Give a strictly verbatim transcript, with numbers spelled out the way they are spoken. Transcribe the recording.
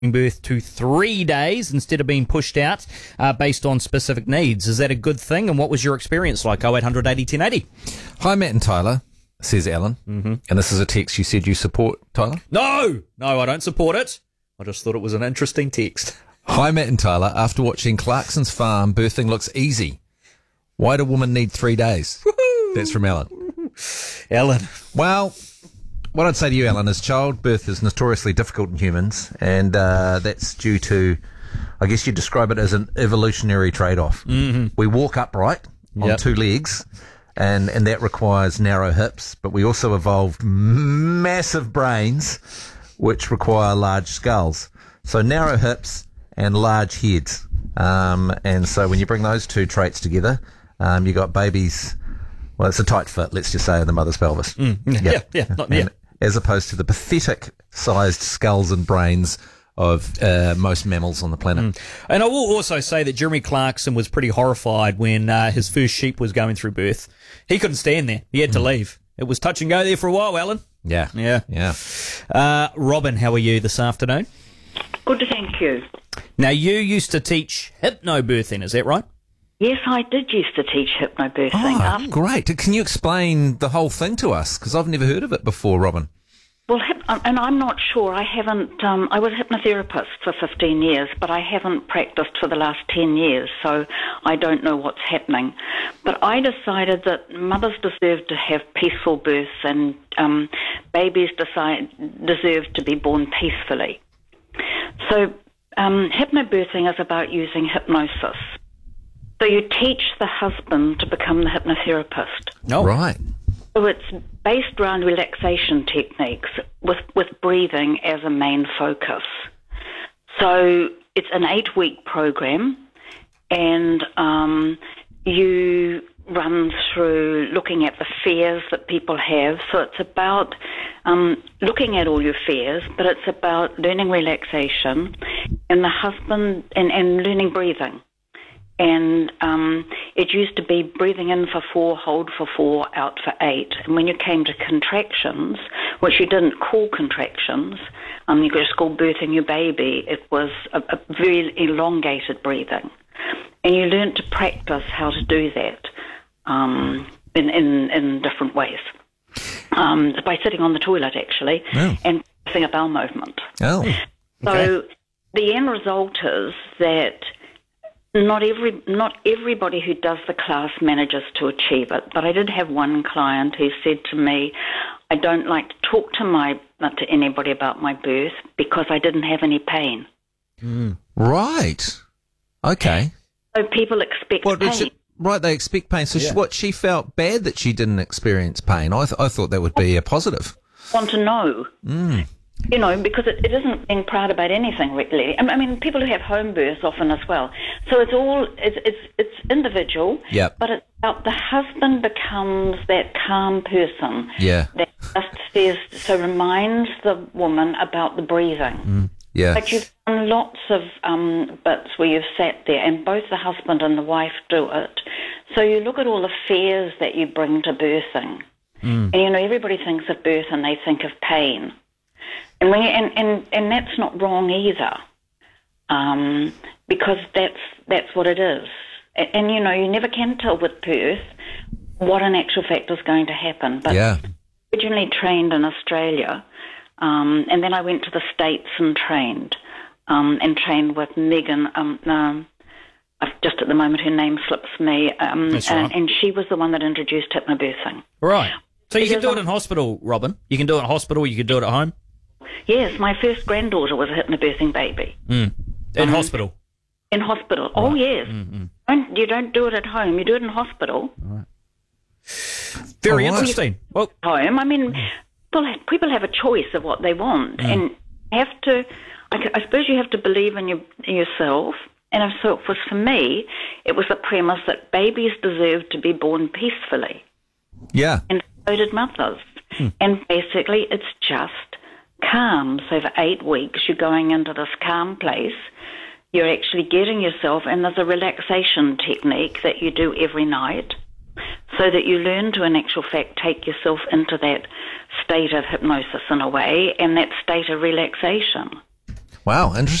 birth to three days instead of being pushed out uh, based on specific needs. Is that a good thing? And what was your experience like? oh eight hundred eighty ten eighty. Hi, Matt and Tyler, says Alan. Mm-hmm. And this is a text you said you support, Tyler? No, no, I don't support it. I just thought it was an interesting text. Hi, Matt and Tyler. After watching Clarkson's Farm, birthing looks easy. Why do women need three days? Woo-hoo! That's from Alan. Alan. Well, what I'd say to you, Alan, is childbirth is notoriously difficult in humans, and uh, that's due to, I guess you'd describe it as an evolutionary trade-off. Mm-hmm. We walk upright on Yep. two legs, and, and that requires narrow hips, but we also evolved massive brains, which require large skulls. So narrow hips and large heads. Um, and so when you bring those two traits together, um, you got babies. Well, it's a tight fit, let's just say, in the mother's pelvis. Mm. Yeah, yeah, yeah, not, yeah. And as opposed to the pathetic-sized skulls and brains of uh, most mammals on the planet. Mm. And I will also say that Jeremy Clarkson was pretty horrified when uh, his first sheep was going through birth. He couldn't stand there. He had to Mm. leave. It was touch and go there for a while, Alan. Yeah. Yeah. Yeah. Uh, Robin, how are you this afternoon? Good, thank you. Now, you used to teach hypnobirthing, is that right? Yes, I did used to teach hypnobirthing. Oh, Um, great. Can you explain the whole thing to us? Because I've never heard of it before, Robin. well, hyp- and I'm not sure. I haven't. Um, I was a hypnotherapist for fifteen years, but I haven't practiced for the last ten years, so I don't know what's happening. But I decided that mothers deserve to have peaceful births, and um, babies decide, deserve to be born peacefully. So, um, hypnobirthing is about using hypnosis. So you teach the husband to become the hypnotherapist. No. Right. So it's based around relaxation techniques with, with breathing as a main focus. So it's an eight-week program, and um, you run through looking at the fears that people have. So it's about um, looking at all your fears, but it's about learning relaxation and the husband and, and learning breathing. And um, it used to be breathing in for four, hold for four, out for eight. And when you came to contractions, which you didn't call contractions, um, you could just call birthing your baby, it was a, a very elongated breathing. And you learned to practice how to do that um, in, in, in different ways. Um, by sitting on the toilet, actually, Oh. and practicing a bowel movement. Oh. So Okay. the end result is that not every not everybody who does the class manages to achieve it. But I did have one client who said to me, "I don't like to talk to my to anybody about my birth because I didn't have any pain." Right. Okay. So people expect What, pain. is it, right, they expect pain. So she, Yeah. what, she felt bad that she didn't experience pain? I, th- I thought that would be a positive. Want to know. Mm. You know, because it, it isn't being proud about anything, really. I mean, people who have home births often as well. So it's all, it's it's, it's individual, Yep. but it's about the husband becomes that calm person Yeah. that just says, so reminds the woman about the breathing. Yeah. But you've done lots of um, bits where you've sat there, and both the husband and the wife do it. So you look at all the fears that you bring to birthing. And, you know, everybody thinks of birth and they think of pain. And, when you, and, and, and that's not wrong either, um, because that's that's what it is. And, and, you know, you never can tell with birth what in actual fact is going to happen. But Yeah. originally trained in Australia, um, and then I went to the States and trained, um, and trained with Megan. Um, um, I've just at the moment her name slips me, um, That's and, right. and she was the one that introduced hypnobirthing. Right. So you can Because do it I'm- in hospital, Robin. You can do it in hospital, you can do it at home. Yes, my first granddaughter was a hypnobirthing baby. In hospital. In hospital. Oh, yes. Don't, you don't do it at home. You do it in hospital. Very All right. interesting. Well, Home. I mean, people have, people have a choice of what they want, and you have to. I, I suppose you have to believe in, your, in yourself. And if so, it was for me, it was the premise that babies deserve to be born peacefully, Yeah. and so did mothers. And basically, it's just calm. So for eight weeks, you're going into this calm place. You're actually getting yourself, and there's a relaxation technique that you do every night so that you learn to, in actual fact, take yourself into that state of hypnosis in a way, and that state of relaxation. Wow, interesting.